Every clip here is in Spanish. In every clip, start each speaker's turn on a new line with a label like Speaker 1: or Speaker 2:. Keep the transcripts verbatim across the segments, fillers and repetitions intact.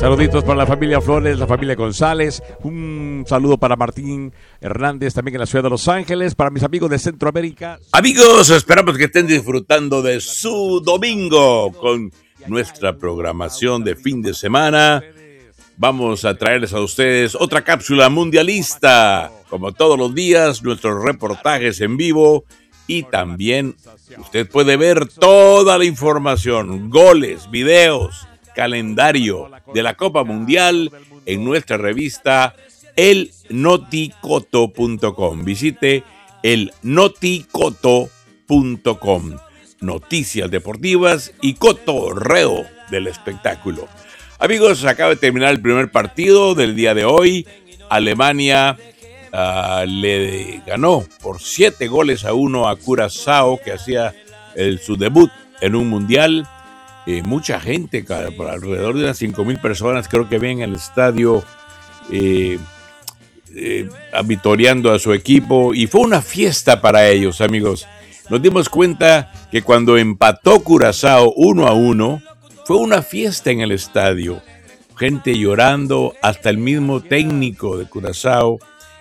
Speaker 1: Saluditos para la familia Flores, la familia González. Un saludo para Martín Hernández, también en la ciudad de Los Ángeles. Para mis amigos de Centroamérica.
Speaker 2: Amigos, esperamos que estén disfrutando de su domingo con nuestra programación de fin de semana. Vamos a traerles a ustedes otra cápsula mundialista. Como todos los días, nuestros reportajes en vivo. Y también usted puede ver toda la información, goles, videos, calendario de la Copa Mundial en nuestra revista el noticoto punto com. Visite el noticoto punto com. Noticias deportivas y cotorreo del espectáculo. Amigos, acaba de terminar el primer partido del día de hoy. Alemania uh, le ganó por siete goles a uno a Curazao, que hacía el, su debut en un mundial. Eh, mucha gente, por alrededor de unas cinco mil personas, creo que ven el estadio eh, eh, vitoreando a su equipo, y fue una fiesta para ellos, amigos. Nos dimos cuenta que cuando empató Curazao uno a uno, fue una fiesta en el estadio, gente llorando, hasta el mismo técnico de Curazao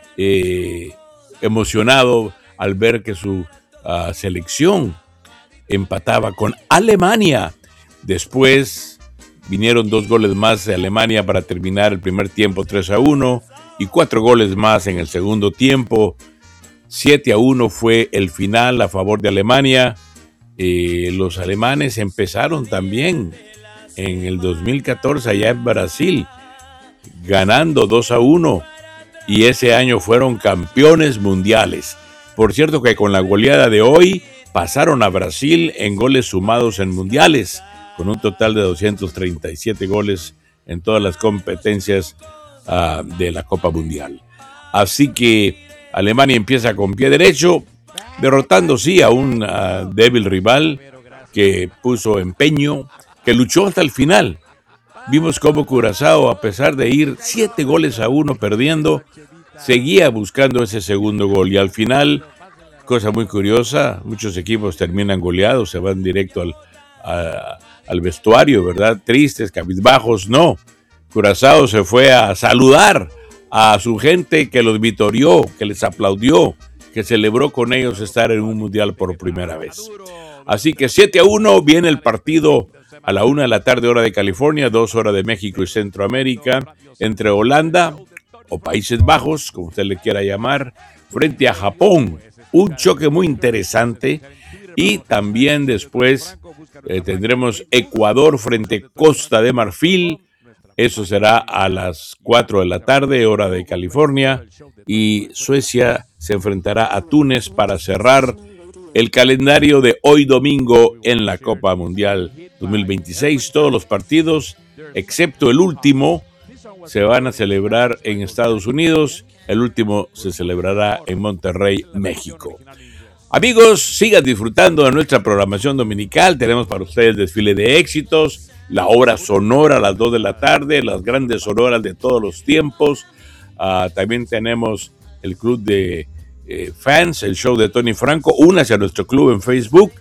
Speaker 2: eh, emocionado al ver que su uh, selección empataba con Alemania. Después vinieron dos goles más de Alemania para terminar el primer tiempo tres a uno y cuatro goles más en el segundo tiempo. siete a uno fue el final a favor de Alemania. Eh, los alemanes empezaron también en el dos mil catorce allá en Brasil, ganando dos a uno, y ese año fueron campeones mundiales. Por cierto que con la goleada de hoy pasaron a Brasil en goles sumados en mundiales, con un total de doscientos treinta y siete goles en todas las competencias uh, de la Copa Mundial. Así que Alemania empieza con pie derecho, derrotando sí a un uh, débil rival que puso empeño, que luchó hasta el final. Vimos cómo Curazao, a pesar de ir siete goles a uno perdiendo, seguía buscando ese segundo gol, y al final, cosa muy curiosa, muchos equipos terminan goleados, se van directo al, a, al vestuario, ¿verdad? Tristes, cabizbajos. No, Curazao se fue a saludar a su gente que los vitorió, que les aplaudió, que celebró con ellos estar en un mundial por primera vez. Así que siete a uno viene el partido a la una de la tarde, hora de California, dos horas de México y Centroamérica, entre Holanda o Países Bajos, como usted le quiera llamar, frente a Japón. Un choque muy interesante. Y también después eh, tendremos Ecuador frente a Costa de Marfil. Eso será a las cuatro de la tarde, hora de California. Y Suecia se enfrentará a Túnez para cerrar el calendario de hoy domingo en la Copa Mundial dos mil veintiséis. Todos los partidos, excepto el último, se van a celebrar en Estados Unidos. El último se celebrará en Monterrey, México. Amigos, sigan disfrutando de nuestra programación dominical. Tenemos para ustedes el desfile de éxitos, la hora sonora a las dos de la tarde, las grandes sonoras de todos los tiempos. Uh, también tenemos el club de eh, fans, el show de Tony Franco. Únase a nuestro club en Facebook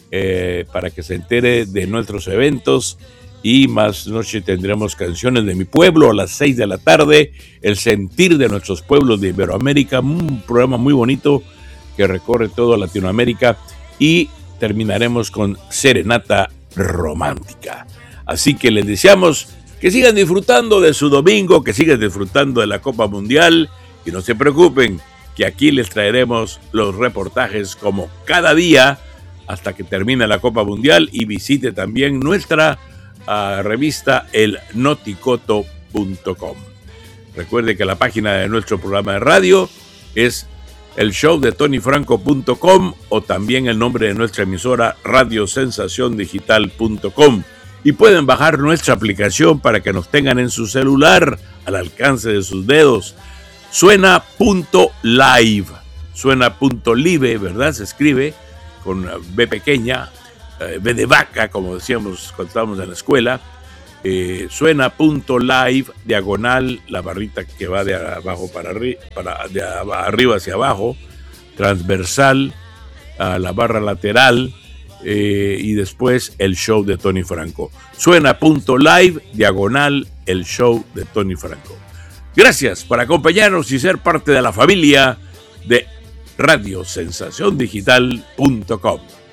Speaker 2: eh, para que se entere de nuestros eventos. Y más noche tendremos canciones de mi pueblo a las seis de la tarde, el sentir de nuestros pueblos de Iberoamérica, un programa muy bonito que recorre toda Latinoamérica, y terminaremos con Serenata Romántica. Así que les deseamos que sigan disfrutando de su domingo, que sigan disfrutando de la Copa Mundial, y no se preocupen que aquí les traeremos los reportajes como cada día hasta que termine la Copa Mundial. Y visite también nuestra uh, revista el noticoto punto com. Recuerde que la página de nuestro programa de radio es el show de tony franco punto com, o también el nombre de nuestra emisora radio sensación digital punto com, y pueden bajar nuestra aplicación para que nos tengan en su celular al alcance de sus dedos. Suena punto live, suena punto live, ¿verdad? Se escribe con B pequeña, eh, B de vaca, como decíamos cuando estábamos en la escuela. Eh, suena punto live, diagonal, la barrita que va de abajo para, arri- para de arriba hacia abajo, transversal a la barra lateral, eh, y después el show de Tony Franco. Suena.live, diagonal, el show de Tony Franco. Gracias por acompañarnos y ser parte de la familia de radio sensación digital punto com.